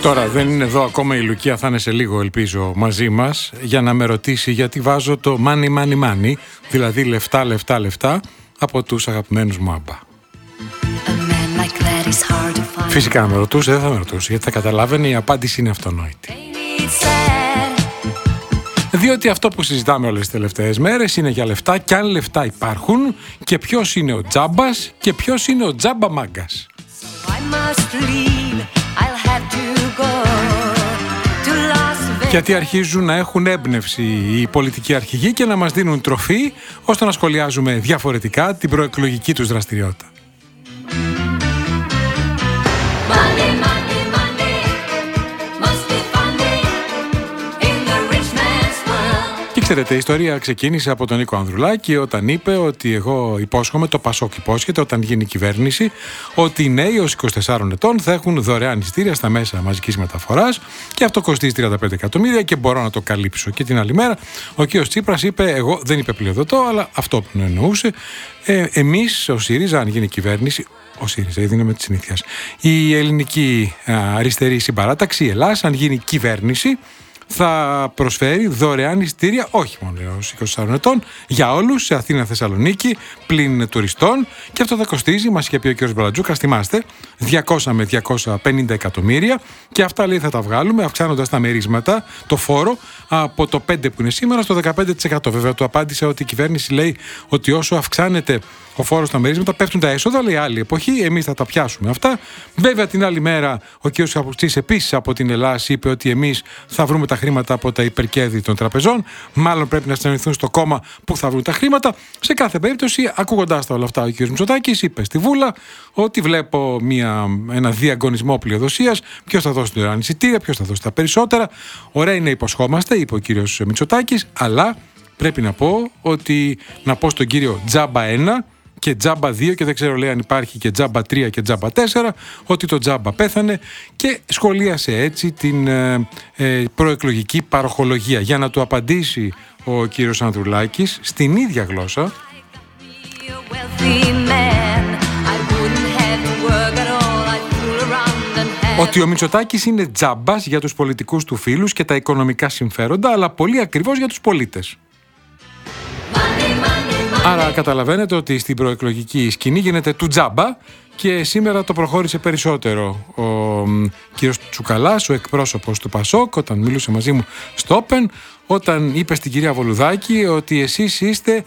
Τώρα δεν είναι εδώ ακόμα η Λουκία, θα είναι σε λίγο ελπίζω μαζί μας για να με ρωτήσει γιατί βάζω το money, δηλαδή λεφτά από τους αγαπημένους μου Άμπα. Φυσικά με ρωτούσε, δεν θα με ρωτούσε γιατί θα καταλάβαινε, η απάντηση είναι αυτονόητη. Διότι αυτό που συζητάμε όλες τις τελευταίες μέρες είναι για λεφτά και αν λεφτά υπάρχουν και ποιος είναι ο τζάμπας και ποιος είναι ο τζάμπα μάγκας. Γιατί αρχίζουν να έχουν έμπνευση οι πολιτικοί αρχηγοί και να μας δίνουν τροφή ώστε να σχολιάζουμε διαφορετικά την προεκλογική τους δραστηριότητα. Ξέρετε, η ιστορία ξεκίνησε από τον Νίκο Ανδρουλάκη όταν είπε ότι εγώ υπόσχομαι, το Πασόκ υπόσχεται όταν γίνει κυβέρνηση, ότι οι νέοι ως 24 ετών θα έχουν δωρεάν εισιτήρια στα μέσα μαζικής μεταφοράς και αυτό κοστίζει 35 εκατομμύρια και μπορώ να το καλύψω. Και την άλλη μέρα ο κ. Τσίπρας είπε, εγώ δεν είπε πλειοδοτώ, αλλά αυτό που εννοούσε, εμείς ο ΣΥΡΙΖΑ, αν γίνει κυβέρνηση, ο ΣΥΡΙΖΑ, ήδη είναι με τη συνήθεια, η ελληνική αριστερή συμπαράταξη, η Ελλάς, αν γίνει κυβέρνηση, θα προσφέρει δωρεάν εισιτήρια όχι μόνο έως 24 ετών, για όλους σε Αθήνα, Θεσσαλονίκη, πλην τουριστών και αυτό θα κοστίζει, μας είχε πει ο κ. Μπραλατζούκας, θυμάστε, 200 με 250 εκατομμύρια και αυτά λέει θα τα βγάλουμε αυξάνοντας τα μερίσματα, το φόρο από το 5% που είναι σήμερα στο 15%. Βέβαια του απάντησε ότι η κυβέρνηση λέει ότι όσο αυξάνεται ο φόρος στα μερίσματα πέφτουν τα έσοδα, λέει άλλη εποχή, εμείς θα τα πιάσουμε αυτά. Βέβαια την άλλη μέρα ο κ. Καπουτσής επίσης από την Ελλάδα είπε ότι εμείς θα βρούμε τα χρήματα από τα υπερκέρδη των τραπεζών. Μάλλον πρέπει να συναντηθούν στο κόμμα που θα βρουν τα χρήματα. Σε κάθε περίπτωση, ακούγοντας τα όλα αυτά, ο κ. Μητσοτάκης είπε στη Βούλα ότι βλέπω ένα διαγωνισμό πλειοδοσίας. Ποιος θα δώσει τα εισιτήρια, ποιος θα δώσει τα περισσότερα. Ωραία είναι υποσχόμαστε, είπε ο κ. Μητσοτάκης, αλλά πρέπει να πω στον κύριο Τζάμπα 1 και Τζάμπα 2 και δεν ξέρω λέει αν υπάρχει και Τζάμπα 3 και Τζάμπα 4, ότι το Τζάμπα πέθανε και σχολίασε έτσι την προεκλογική παροχολογία. Για να του απαντήσει ο κύριος Ανδρουλάκης στην ίδια γλώσσα, ότι ο Μητσοτάκης είναι τζάμπας για τους πολιτικούς του φίλους και τα οικονομικά συμφέροντα, αλλά πολύ ακριβώς για τους πολίτες. Άρα καταλαβαίνετε ότι στην προεκλογική σκηνή γίνεται του τζάμπα και σήμερα το προχώρησε περισσότερο ο κύριος Τσουκαλάς, ο εκπρόσωπος του Πασόκ, όταν μίλησε μαζί μου στο Open, όταν είπε στην κυρία Βολουδάκη ότι εσείς είστε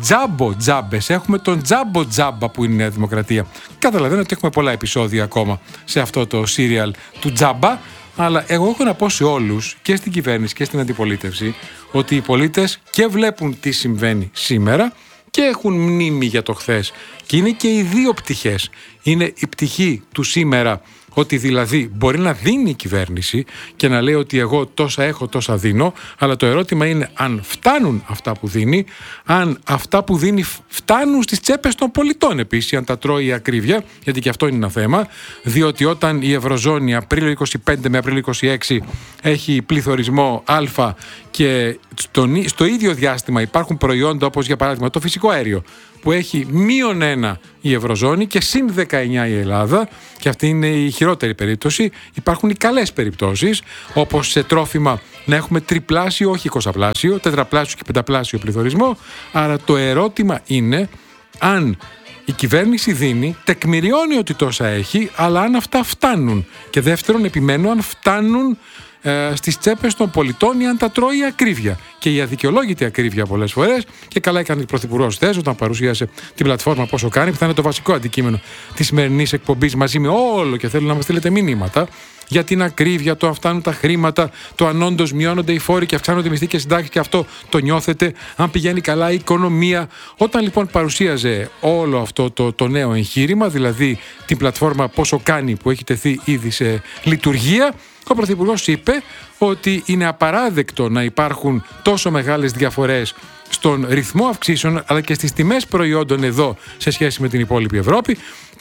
τζάμπες, έχουμε τον τζάμπα που είναι η Νέα Δημοκρατία. Καταλαβαίνετε ότι έχουμε πολλά επεισόδια ακόμα σε αυτό το σύριαλ του τζάμπα, αλλά εγώ έχω να πω σε όλους και στην κυβέρνηση και στην αντιπολίτευση ότι οι πολίτες και βλέπουν τι συμβαίνει σήμερα και έχουν μνήμη για το χθες. Και είναι και οι δύο πτυχές. Είναι η πτυχή του σήμερα, ότι δηλαδή μπορεί να δίνει η κυβέρνηση και να λέει ότι εγώ τόσα έχω, τόσα δίνω, αλλά το ερώτημα είναι αν φτάνουν αυτά που δίνει, αν αυτά που δίνει φτάνουν στις τσέπες των πολιτών επίσης, αν τα τρώει η ακρίβεια, γιατί και αυτό είναι ένα θέμα, διότι όταν η Ευρωζώνη Απρίλιο 25 με Απρίλιο 26 έχει πληθωρισμό α και στο ίδιο διάστημα υπάρχουν προϊόντα όπως για παράδειγμα το φυσικό αέριο, που έχει -1 η Ευρωζώνη και +19 η Ελλάδα, και αυτή είναι η χειρότερη περίπτωση. Υπάρχουν οι καλές περιπτώσεις, όπως σε τρόφιμα να έχουμε τριπλάσιο, όχι 20πλάσιο, τετραπλάσιο και πενταπλάσιο πληθωρισμό. Άρα το ερώτημα είναι αν η κυβέρνηση δίνει, τεκμηριώνει ότι τόσα έχει, αλλά αν αυτά φτάνουν. Και δεύτερον, επιμένω, αν φτάνουν στις τσέπες των πολιτών ή αν τα τρώει η ακρίβεια. Και η αδικαιολόγητη ακρίβεια πολλές φορές, και καλά έκανε ο Πρωθυπουργός χθες όταν παρουσίασε την πλατφόρμα Πόσο Κάνει, που θα είναι το βασικό αντικείμενο της σημερινής εκπομπής μαζί με όλο, και θέλω να μας στείλετε μηνύματα για την ακρίβεια, το αν φτάνουν τα χρήματα, το αν όντως μειώνονται οι φόροι και αυξάνονται οι μισθοί και συντάξεις, και αυτό το νιώθετε, αν πηγαίνει καλά η οικονομία. Όταν λοιπόν παρουσίαζε όλο αυτό το νέο εγχείρημα, δηλαδή την πλατφόρμα Πόσο Κάνει που έχει τεθεί ήδη σε λειτουργία, ο Πρωθυπουργός είπε ότι είναι απαράδεκτο να υπάρχουν τόσο μεγάλες διαφορές στον ρυθμό αυξήσεων αλλά και στις τιμές προϊόντων εδώ σε σχέση με την υπόλοιπη Ευρώπη, και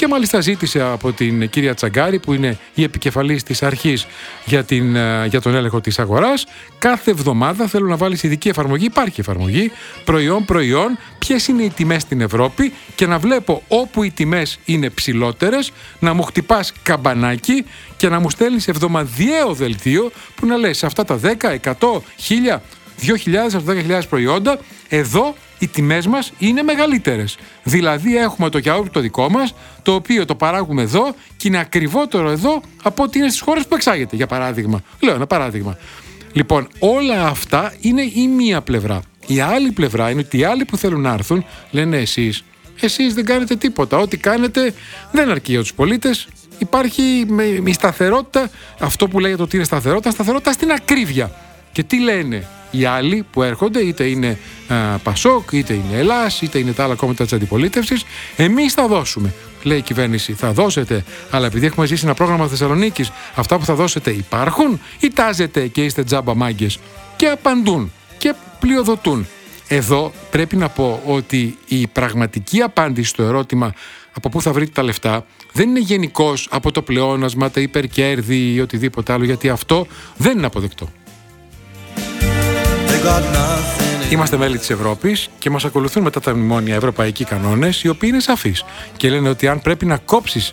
Και μάλιστα ζήτησε από την κυρία Τσαγκάρη, που είναι η επικεφαλής της αρχής για τον έλεγχο της αγοράς, κάθε εβδομάδα θέλω να βάλεις ειδική εφαρμογή, υπάρχει εφαρμογή, προϊόν, ποιες είναι οι τιμές στην Ευρώπη, και να βλέπω όπου οι τιμές είναι ψηλότερες, να μου χτυπάς καμπανάκι και να μου στέλνεις εβδομαδιαίο δελτίο που να λες σε αυτά τα 10, 100, 1000, 2.000, 10.000 προϊόντα, εδώ οι τιμές μας είναι μεγαλύτερες. Δηλαδή έχουμε το γιαούρτι το δικό μας, το οποίο το παράγουμε εδώ και είναι ακριβότερο εδώ από ό,τι είναι στις χώρες που εξάγεται, για παράδειγμα. Λέω ένα παράδειγμα. Λοιπόν, όλα αυτά είναι η μία πλευρά. Η άλλη πλευρά είναι ότι οι άλλοι που θέλουν να έρθουν λένε εσείς δεν κάνετε τίποτα. Ό,τι κάνετε δεν αρκεί για τους πολίτες. Υπάρχει η σταθερότητα, αυτό που λέγεται ότι είναι σταθερότητα στην ακρίβεια. Και τι λένε οι άλλοι που έρχονται, είτε είναι Πασόκ, είτε είναι Ελλάς, είτε είναι τα άλλα κόμματα της αντιπολίτευσης, εμείς θα δώσουμε. Λέει η κυβέρνηση, θα δώσετε, αλλά επειδή έχουμε ζήσει ένα πρόγραμμα Θεσσαλονίκης, αυτά που θα δώσετε υπάρχουν ή τάζετε και είστε τζάμπα μάγκες? Και απαντούν και πλειοδοτούν. Εδώ πρέπει να πω ότι η πραγματική απάντηση στο ερώτημα από πού θα βρείτε τα λεφτά δεν είναι γενικώς από το πλεόνασμα, τα υπερκέρδη ή οτιδήποτε άλλο, γιατί αυτό δεν είναι αποδεκτό. Είμαστε μέλη της Ευρώπης και μας ακολουθούν μετά τα μνημόνια ευρωπαϊκοί κανόνες, οι οποίοι είναι σαφείς και λένε ότι αν πρέπει να κόψεις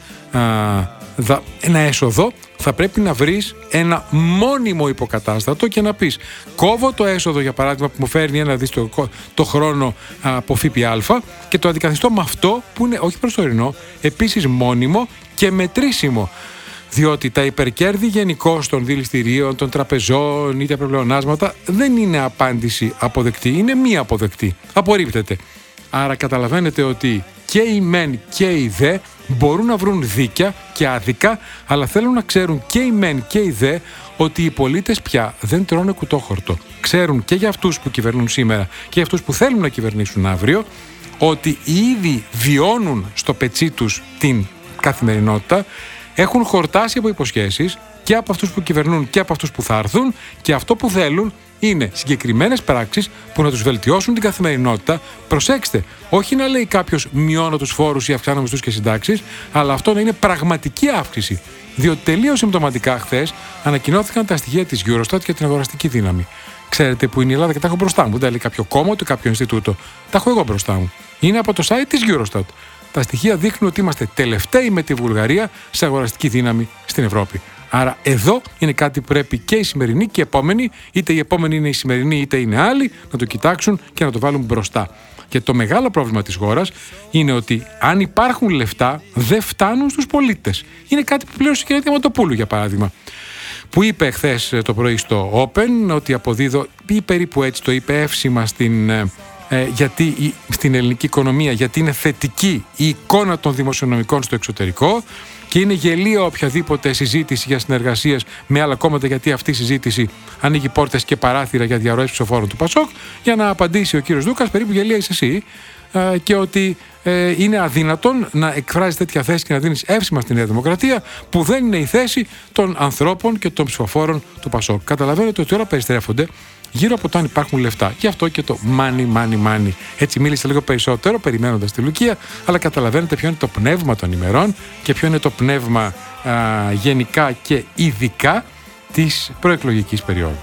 ένα έσοδο, θα πρέπει να βρεις ένα μόνιμο υποκατάστατο και να πεις κόβω το έσοδο, για παράδειγμα, που μου φέρνει 1 δις το χρόνο από ΦΠΑ και το αντικαθιστώ με αυτό που είναι όχι προσωρινό, επίσης μόνιμο και μετρήσιμο. Διότι τα υπερκέρδη γενικώς των δηληστηρίων, των τραπεζών ή τα προπλεονάσματα δεν είναι απάντηση αποδεκτή, είναι μη αποδεκτή. Απορρίπτεται. Άρα καταλαβαίνετε ότι και οι μεν και οι δε μπορούν να βρουν δίκαια και άδικα, αλλά θέλουν να ξέρουν και οι μεν και οι δε ότι οι πολίτες πια δεν τρώνε κουτόχορτο. Ξέρουν και για αυτούς που κυβερνούν σήμερα και για αυτούς που θέλουν να κυβερνήσουν αύριο, ότι ήδη βιώνουν στο πετσί τους την καθημερινότητα, έχουν χορτάσει από υποσχέσεις και από αυτούς που κυβερνούν και από αυτούς που θα έρθουν, και αυτό που θέλουν είναι συγκεκριμένες πράξεις που να τους βελτιώσουν την καθημερινότητα. Προσέξτε, όχι να λέει κάποιος μειώνω τους φόρους ή αυξάνω μισθούς και συντάξεις, αλλά αυτό να είναι πραγματική αύξηση. Διότι τελείως συμπτωματικά χθες ανακοινώθηκαν τα στοιχεία της Eurostat για την αγοραστική δύναμη. Ξέρετε που είναι η Ελλάδα και τα έχω μπροστά μου. Δεν τα λέει κάποιο κόμμα ούτε κάποιο Ινστιτούτο. Τα έχω εγώ μπροστά μου. Είναι από το site της Eurostat. Τα στοιχεία δείχνουν ότι είμαστε τελευταίοι με τη Βουλγαρία σε αγοραστική δύναμη στην Ευρώπη. Άρα εδώ είναι κάτι που πρέπει και οι σημερινοί και οι επόμενοι, είτε οι επόμενοι είναι οι σημερινοί είτε είναι άλλοι, να το κοιτάξουν και να το βάλουν μπροστά. Και το μεγάλο πρόβλημα της χώρας είναι ότι αν υπάρχουν λεφτά δεν φτάνουν στους πολίτες. Είναι κάτι που πλήρωσε η κυρία Διαμαντοπούλου, για παράδειγμα, που είπε χθες το πρωί στο Open ότι αποδίδω, ή περίπου έτσι το είπε, εύσημα γιατί στην ελληνική οικονομία, γιατί είναι θετική η εικόνα των δημοσιονομικών στο εξωτερικό και είναι γελία οποιαδήποτε συζήτηση για συνεργασίες με άλλα κόμματα, γιατί αυτή η συζήτηση ανοίγει πόρτες και παράθυρα για διαρροές ψηφοφόρων του Πασόκ. Για να απαντήσει ο κύριος Δούκας, περίπου γελία είσαι εσύ, και ότι είναι αδύνατον να εκφράζεις τέτοια θέση και να δίνεις εύσημα στη Νέα Δημοκρατία, που δεν είναι η θέση των ανθρώπων και των ψηφοφόρων του Πασόκ. Καταλαβαίνετε ότι τώρα περιστρέφονται γύρω από το αν υπάρχουν λεφτά. Γι' αυτό και το money. Έτσι μίλησε λίγο περισσότερο περιμένοντας τη Λουκία, αλλά καταλαβαίνετε ποιο είναι το πνεύμα των ημερών και ποιο είναι το πνεύμα γενικά και ειδικά της προεκλογικής περίοδου.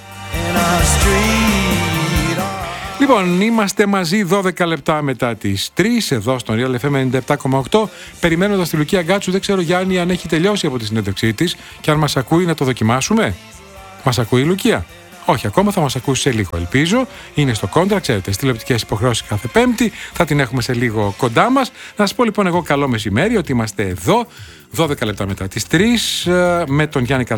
Λοιπόν, είμαστε μαζί 12 λεπτά μετά τις 3 εδώ στον Real FM 97,8, περιμένοντας τη Λουκία Γκάτσου. Δεν ξέρω, Γιάννη, αν έχει τελειώσει από τη συνέντευξή της και αν μας ακούει να το δοκιμάσουμε. Μας ακούει η Λουκία? Όχι, ακόμα, θα μας ακούσει σε λίγο, ελπίζω. Είναι στο κόντρα, ξέρετε, στις τηλεοπτικές υποχρεώσεις κάθε Πέμπτη. Θα την έχουμε σε λίγο κοντά μας. Να σας πω λοιπόν εγώ καλό μεσημέρι, ότι είμαστε εδώ 12 λεπτά μετά τις 3 με τον Γιάννη